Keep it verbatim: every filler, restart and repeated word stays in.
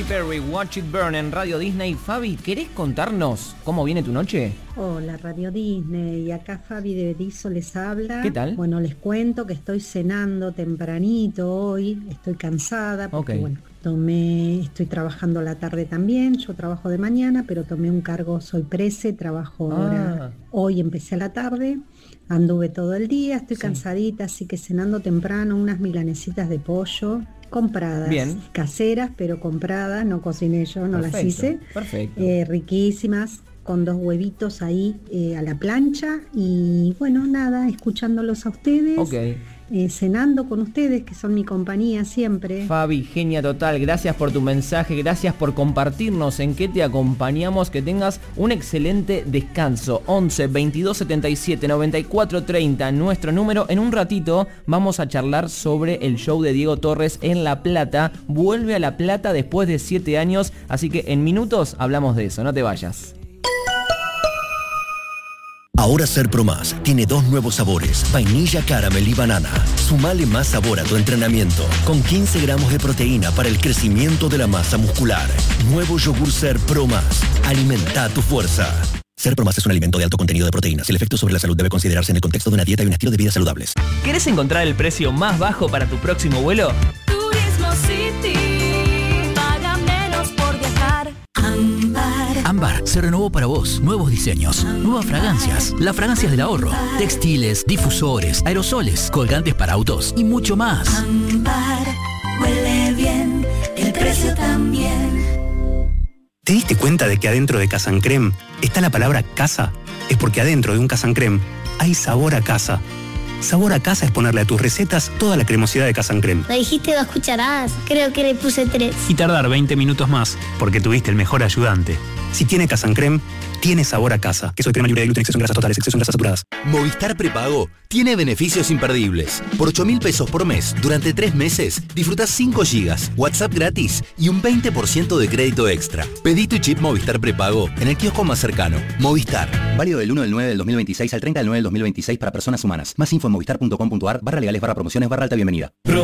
Perry, Watch It Burn en Radio Disney. Fabi, ¿querés contarnos cómo viene tu noche? Hola, Radio Disney, acá Fabi de Berizo les habla. ¿Qué tal? Bueno, les cuento que estoy cenando tempranito hoy, estoy cansada porque Ok. bueno, tomé, estoy trabajando la tarde también, yo trabajo de mañana, pero tomé un cargo, soy prese, trabajo Ah. ahora, hoy empecé a la tarde, anduve todo el día, estoy Sí. cansadita, así que cenando temprano unas milanesitas de pollo, compradas, Bien. caseras, pero compradas, no cociné yo, no las Perfecto, hice. perfecto. Eh, riquísimas, con dos huevitos ahí eh, a la plancha y bueno, nada, escuchándolos a ustedes, Ok. eh, cenando con ustedes, que son mi compañía siempre. Fabi, genia total, gracias por tu mensaje, gracias por compartirnos en qué te acompañamos, que tengas un excelente descanso. once, veintidós, setenta y siete, noventa y cuatro, treinta, nuestro número. En un ratito vamos a charlar sobre el show de Diego Torres en La Plata. Vuelve a La Plata después de siete años, así que en minutos hablamos de eso, no te vayas. Ahora Ser Pro Más tiene dos nuevos sabores, vainilla, caramel y banana. Sumale más sabor a tu entrenamiento, con quince gramos de proteína para el crecimiento de la masa muscular. Nuevo yogur Ser Pro Más. Alimenta tu fuerza. Ser Pro Más es un alimento de alto contenido de proteínas. El efecto sobre la salud debe considerarse en el contexto de una dieta y un estilo de vida saludables. ¿Querés encontrar el precio más bajo para tu próximo vuelo? Turismo City, paga menos por viajar. Ámbar. Ámbar se renovó para vos. Nuevos diseños, nuevas fragancias, las fragancias del ahorro, textiles, difusores, aerosoles, colgantes para autos y mucho más. Ámbar, huele bien, el precio también. ¿Te diste cuenta de que adentro de Casa Creme está la palabra casa? Es porque adentro de un Casa Creme hay sabor a casa. Sabor a casa es ponerle a tus recetas toda la cremosidad de Casa Creme. Me dijiste dos cucharadas, creo que le puse tres. Y tardar veinte minutos más, porque tuviste el mejor ayudante. Si tiene Casa Creme, tiene sabor a casa. Queso de crema libre de gluten, exceso en grasas totales, exceso en grasas saturadas. Movistar Prepago tiene beneficios imperdibles. Por ocho mil pesos por mes, durante tres meses, disfrutás cinco gigas, WhatsApp gratis y un veinte por ciento de crédito extra. Pedí tu chip Movistar Prepago en el kiosco más cercano. Movistar. Válido del uno del nueve del dos mil veintiséis al treinta del nueve del dos mil veintiséis para personas humanas. Más info en movistar punto com punto ar barra legales barra promociones barra alta bienvenida.